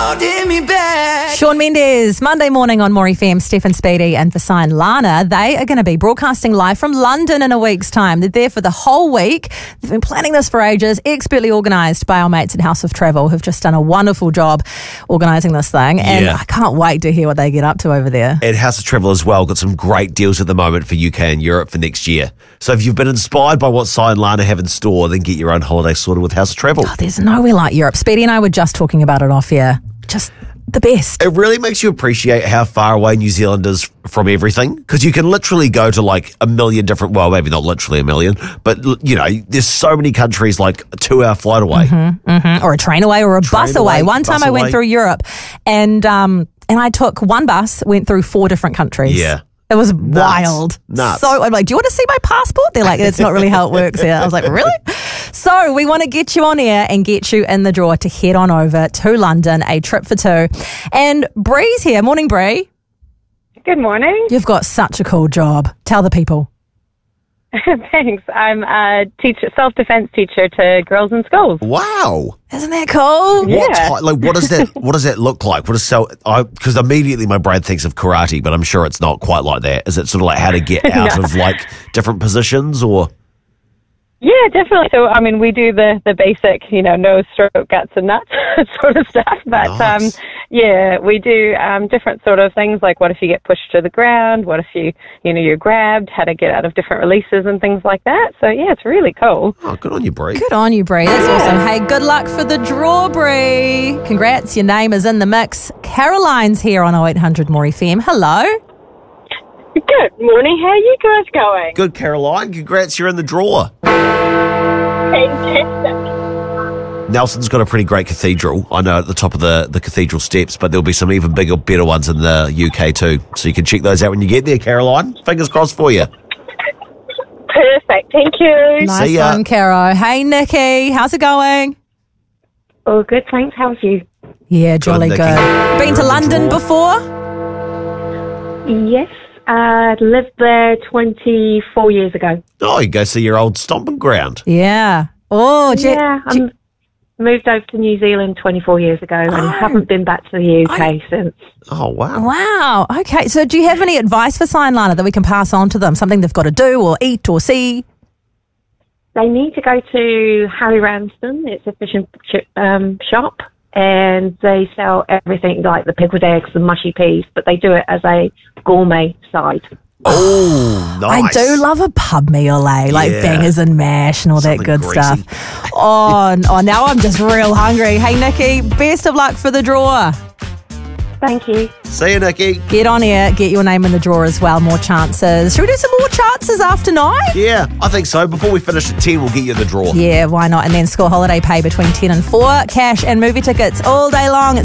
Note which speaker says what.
Speaker 1: holding me back.
Speaker 2: Shawn Mendes, Monday morning on More FM, Stefan Speedy and Vasai Lana. They are going to be broadcasting live from London in a week's time. They're there for the whole week. They've been planning this for ages, expertly organised by our mates at House of Travel, who've just done a wonderful job organising this thing. And I can't wait to hear what they get up to over there.
Speaker 3: And House of Travel as well got some great deals at the moment for UK and Europe for next year. So if you've been inspired by what Sai and Lana have in store, then get your own holiday sorted with House of Travel.
Speaker 2: Oh, there's nowhere like Europe. Speedy and I were just talking about it off here. Just the best.
Speaker 3: It really makes you appreciate how far away New Zealand is from everything, because you can literally go to like a million different, well, maybe not literally a million, but you know, there's so many countries like a 2-hour flight away.
Speaker 2: Or a train away or a bus away. One time I went through Europe and I took one bus, went through 4 different countries.
Speaker 3: Yeah.
Speaker 2: It was wild.
Speaker 3: Nuts.
Speaker 2: So I'm like, do you want to see my passport? They're like, that's not really how it works here. I was like, really? So we want to get you on air and get you in the draw to head on over to London, a trip for 2. And Bree's here. Morning, Bree.
Speaker 4: Good morning.
Speaker 2: You've got such a cool job. Tell the people.
Speaker 4: Thanks. I'm a teacher, self-defense teacher to girls in schools.
Speaker 3: Wow.
Speaker 2: Isn't that cool?
Speaker 4: Yeah.
Speaker 3: What does that look like? Because immediately my brain thinks of karate, but I'm sure it's not quite like that. Is it sort of like how to get out of like different positions or?
Speaker 4: Yeah, definitely. So, I mean, we do the basic, nose, throat, guts, and nuts sort of stuff. But,
Speaker 3: Nice.
Speaker 4: we do different sort of things, like what if you get pushed to the ground? What if you're grabbed? How to get out of different releases and things like that. So, yeah, it's really cool.
Speaker 3: Oh, good on you, Bree.
Speaker 2: Good on you, Bree. That's awesome. Hey, good luck for the draw, Bree. Congrats. Your name is in the mix. Caroline's here on 0800 More FM. Hello.
Speaker 5: Good morning. How are you guys going?
Speaker 3: Good, Caroline. Congrats, you're in the draw.
Speaker 5: Fantastic.
Speaker 3: Nelson's got a pretty great cathedral, I know, at the top of the cathedral steps, but there'll be some even bigger, better ones in the UK too. So you can check those out when you get there, Caroline. Fingers crossed for you.
Speaker 5: Perfect. Thank you.
Speaker 2: Nice
Speaker 3: See ya.
Speaker 2: one, Caro. Hey, Nikki. How's it going?
Speaker 5: Oh, good. Thanks. How's you?
Speaker 2: Yeah, jolly
Speaker 3: Nikki.
Speaker 2: good. Been
Speaker 3: You're
Speaker 2: to
Speaker 3: in the
Speaker 2: London
Speaker 3: draw.
Speaker 2: before?
Speaker 5: Yes. Lived there 24 years ago.
Speaker 3: Oh, you go see your old stomping ground.
Speaker 2: Yeah. Oh,
Speaker 5: I moved over to New Zealand 24 years ago and haven't been back to the UK since.
Speaker 3: Oh, wow.
Speaker 2: wow. Okay. So do you have any advice for Sai and Lana that we can pass on to them? Something they've got to do or eat or see?
Speaker 5: They need to go to Harry Ramsden. It's a fish and chip shop, and they sell everything like the pickled eggs and mushy peas, but they do it as a gourmet side.
Speaker 3: Oh, nice.
Speaker 2: I do love a pub meal, like
Speaker 3: Yeah.
Speaker 2: bangers and mash and all
Speaker 3: Something
Speaker 2: that good
Speaker 3: greasy.
Speaker 2: stuff. Oh, now I'm just real hungry. Hey, Nikki, best of luck for the draw.
Speaker 5: Thank you.
Speaker 3: See you, Nikki.
Speaker 2: Get on here, get your name in the draw as well. More chances. Should we do some more chances after 9?
Speaker 3: Yeah, I think so. Before we finish at 10, we'll get you in the draw.
Speaker 2: Yeah, why not? And then school holiday pay between 10 and 4. Cash and movie tickets all day long.